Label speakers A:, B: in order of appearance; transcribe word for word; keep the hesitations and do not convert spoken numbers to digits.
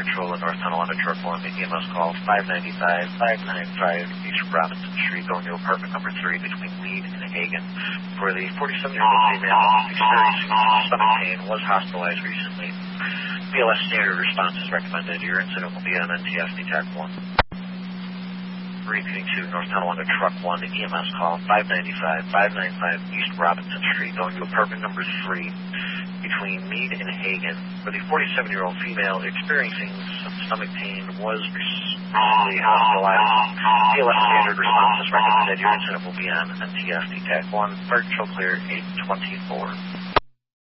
A: Patrol at North Tonawanda Truck one, E M S call five ninety-five, five ninety-five East Robinson Street, going to apartment number three between Meade and Hagen, for the forty-seven-year-old female experiencing stomach pain, was hospitalized recently. B L S standard response is recommended. Your incident will be on N T F D TAC one. Repeating to North Tonawanda Truck one, E M S call five ninety-five, five ninety-five East Robinson Street, going to apartment number three between Meade and Hagen, where the forty-seven-year-old female experiencing some stomach pain was recently hospitalized. B L S standard response is recommended. Your incident will be on N T F D TAC one. Fire control clear eight twenty-four.